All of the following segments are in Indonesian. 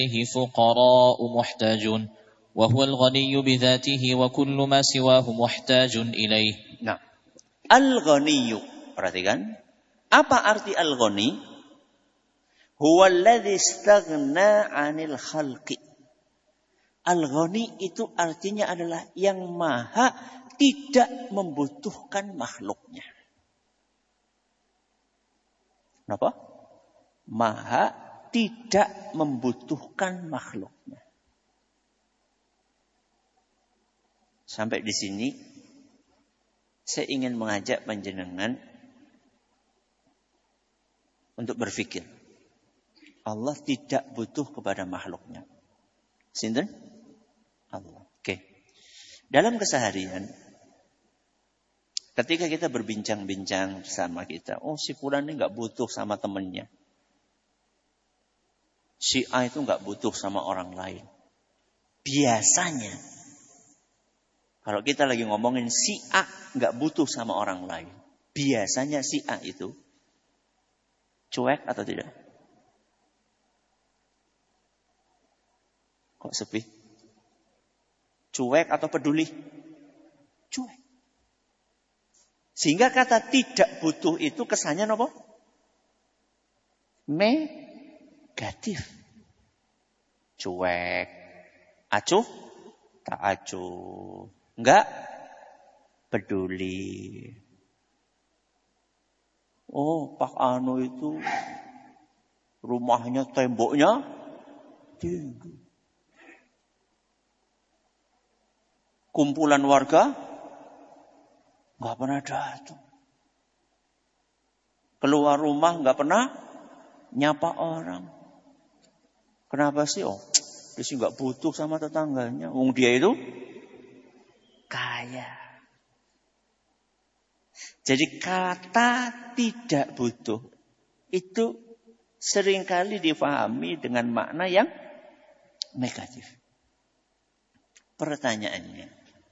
فقراء محتاجون وهو الغني بذاته وكل ما سواه محتاج إليه. Nah, al-ghaniyu, perhatikan, apa arti al-ghani? Huwa alladhi istaghna 'anil khalqi. Al-ghani itu artinya adalah yang maha tidak membutuhkan makhluknya. Kenapa? Maha tidak membutuhkan makhluknya. Sampai di sini saya ingin mengajak panjenengan untuk berpikir. Allah tidak butuh kepada makhluknya. Sinten? Allah. Oke. Dalam keseharian, ketika kita berbincang-bincang bersama kita, oh si fulan ini nggak butuh sama temennya. Si A itu nggak butuh sama orang lain. Biasanya, kalau kita lagi ngomongin si A nggak butuh sama orang lain, biasanya si A itu cuek atau tidak? Kok sepi? Cuek atau peduli? Cuek. Sehingga kata tidak butuh itu kesannya apa? Negatif. Cuek. Acuh? Tak acuh. Enggak peduli. Oh, Pak Anu itu rumahnya temboknya tinggi. Kumpulan warga nggak pernah datang. Keluar rumah nggak pernah nyapa orang. Kenapa sih? Oh, dia sih nggak butuh sama tetangganya. Wong dia itu kaya. Jadi kata tidak butuh itu seringkali difahami dengan makna yang negatif. Pertanyaannya,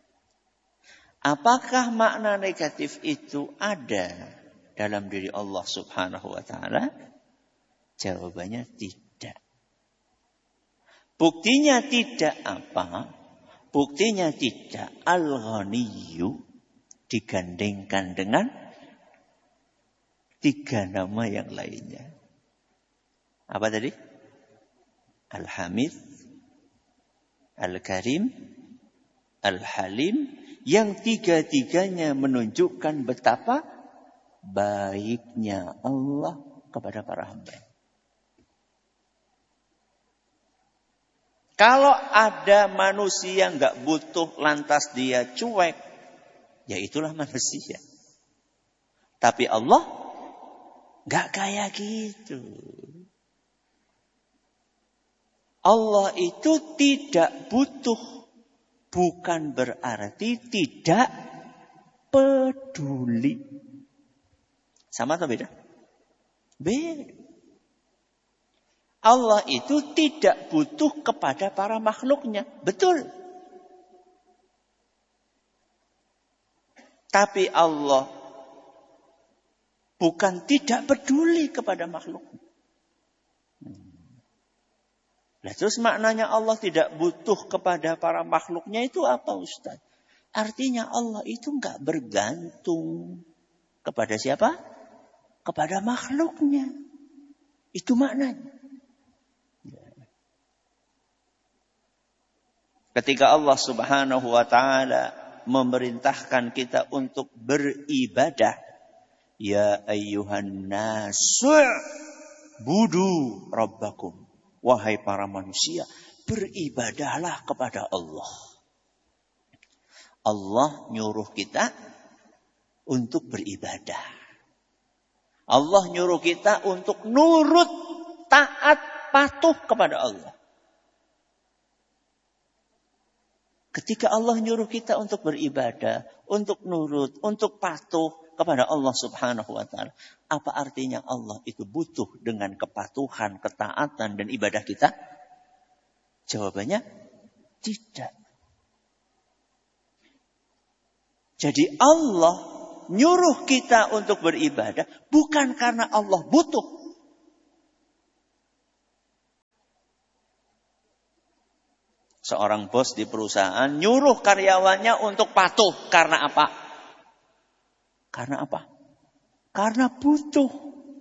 apakah makna negatif itu ada dalam diri Allah Subhanahu wa ta'ala? Jawabannya tidak. Buktinya tidak apa? Buktinya tidak. Al-Ghaniyyu digandengkan dengan 3 nama yang lainnya. Apa tadi? Al-Hamid, Al-Karim, Al-Halim, yang 3-tiganya menunjukkan betapa baiknya Allah kepada para hamba. Kalau ada manusia nggak butuh lantas dia cuek, ya itulah manusia. Tapi Allah nggak kayak gitu. Allah itu tidak butuh, bukan berarti tidak peduli. Sama atau beda? Beda. Allah itu tidak butuh kepada para makhluknya. Betul. Tapi Allah bukan tidak peduli kepada makhluknya. Nah, terus maknanya Allah tidak butuh kepada para makhluknya itu apa, Ustaz? Artinya Allah itu enggak bergantung kepada siapa? Kepada makhluknya. Itu maknanya. Ketika Allah Subhanahu wa ta'ala memerintahkan kita untuk beribadah, ya ayyuhan nasu budu rabbakum. Wahai para manusia, beribadahlah kepada Allah. Allah nyuruh kita untuk beribadah. Allah nyuruh kita untuk nurut, taat, patuh kepada Allah. Ketika Allah nyuruh kita untuk beribadah, untuk nurut, untuk patuh kepada Allah Subhanahu wa ta'ala, apa artinya Allah itu butuh dengan kepatuhan, ketaatan, dan ibadah kita? Jawabannya tidak. Jadi Allah nyuruh kita untuk beribadah bukan karena Allah butuh. Seorang bos di perusahaan nyuruh karyawannya untuk patuh. Karena apa? Karena apa? Karena butuh.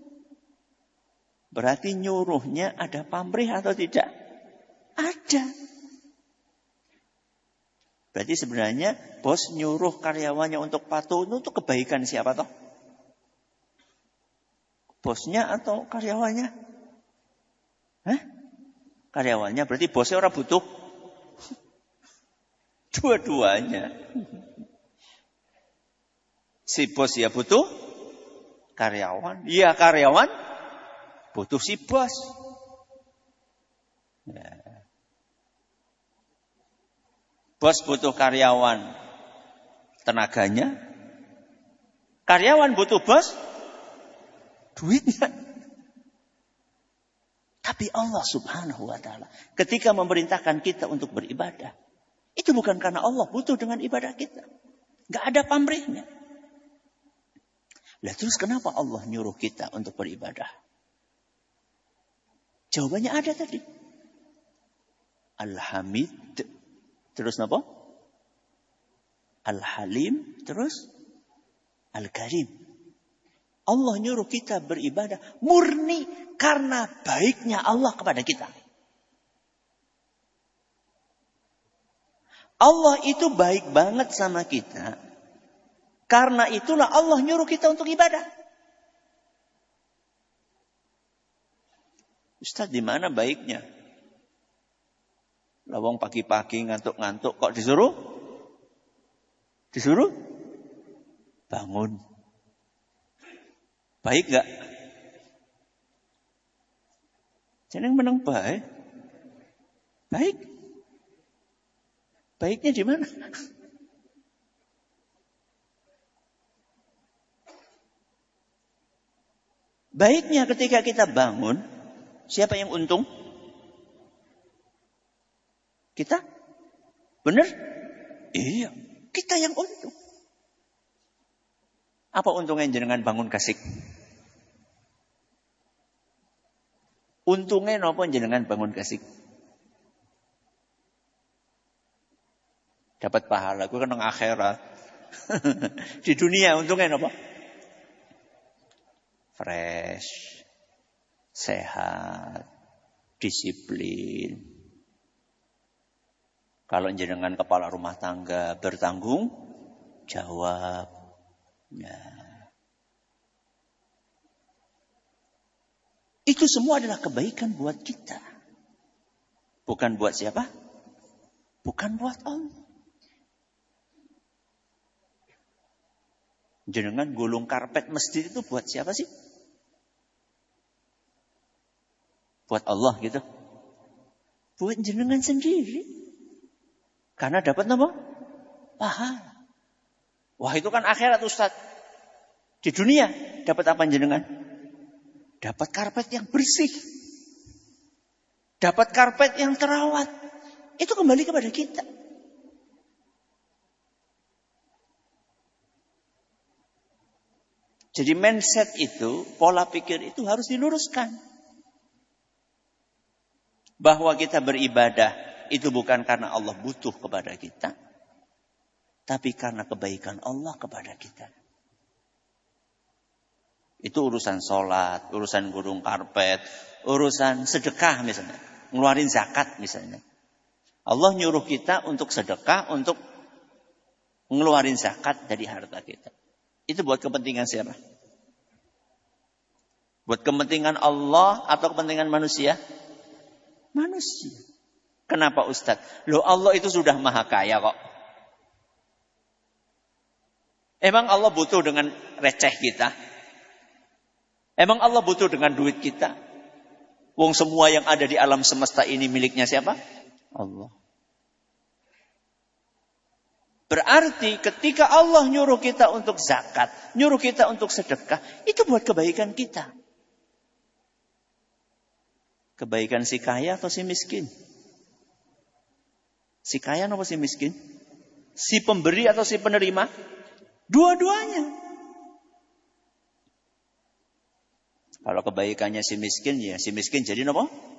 Berarti nyuruhnya ada pamrih atau tidak? Ada. Berarti sebenarnya bos nyuruh karyawannya untuk patuh itu untuk kebaikan siapa toh? Bosnya atau karyawannya? Hah? Karyawannya, berarti bosnya orang butuh? Dua-duanya. Si bos ya butuh karyawan. Ya karyawan butuh si bos. Ya. Bos butuh karyawan tenaganya. Karyawan butuh bos duitnya. Tapi Allah subhanahu wa ta'ala ketika memerintahkan kita untuk beribadah, itu bukan karena Allah butuh dengan ibadah kita. Gak ada pamrihnya. Lah terus kenapa Allah nyuruh kita untuk beribadah? Jawabannya ada tadi. Al-Hamid. Terus apa? Al-Halim. Terus Al-Karim. Allah nyuruh kita beribadah murni karena baiknya Allah kepada kita. Allah itu baik banget sama kita. Karena itulah Allah nyuruh kita untuk ibadah. Ustaz, di mana baiknya? Lawang pagi-pagi ngantuk-ngantuk kok disuruh? Disuruh bangun. Baik gak? Jangan menang baik. Baik. Baiknya di mana? Baiknya ketika kita bangun, siapa yang untung? Kita? Benar? Iya, kita yang untung. Apa untungnya jenengan bangun kasik? Untungnya napa jenengan bangun kasik? Dapat pahala, gue kan nang akhirat. Di dunia untungnya napa? Fresh, sehat, disiplin. Kalau jenengan kepala rumah tangga bertanggung jawab. Nah. Itu semua adalah kebaikan buat kita. Bukan buat siapa? Bukan buat Allah. Jenengan gulung karpet masjid itu buat siapa sih? Buat Allah gitu. Buat jenengan sendiri. Karena dapat apa? Pahala. Wah, itu kan akhirat Ustaz. Di dunia dapat apa jenengan? Dapat karpet yang bersih. Dapat karpet yang terawat. Itu kembali kepada kita. Jadi mindset itu, pola pikir itu harus diluruskan. Bahwa kita beribadah itu bukan karena Allah butuh kepada kita. Tapi karena kebaikan Allah kepada kita. Itu urusan sholat, urusan gulung karpet, urusan sedekah misalnya. Ngeluarin zakat misalnya. Allah nyuruh kita untuk sedekah, untuk ngeluarin zakat dari harta kita. Itu buat kepentingan siapa? Buat kepentingan Allah atau kepentingan manusia? Manusia. Kenapa Ustaz? Loh, Allah itu sudah maha kaya kok. Emang Allah butuh dengan receh kita? Emang Allah butuh dengan duit kita? Wong semua yang ada di alam semesta ini miliknya siapa? Allah. Berarti ketika Allah nyuruh kita untuk zakat, nyuruh kita untuk sedekah, itu buat kebaikan kita. Kebaikan si kaya atau si miskin? Si kaya atau si miskin? Si pemberi atau si penerima? Dua-duanya. Kalau kebaikannya si miskin, ya si miskin jadi apa?